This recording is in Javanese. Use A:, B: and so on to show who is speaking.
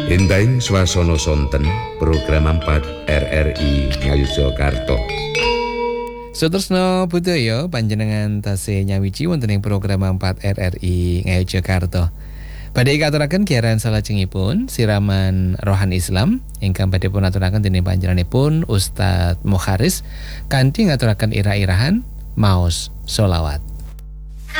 A: Entaing swasana sonten program 4 RRI Ngayogyakarta.
B: Sutresna budaya panjenengan tasih nyawiji wonten ing program 4 RRI Ngayogyakarta. Badhe katuraken giaran salajengipun siraman rohan Islam ingkang badhe pun aturaken dening panjenenganipun Ustadz Mokharis kanthi ngaturaken irah-irahan maos solawat.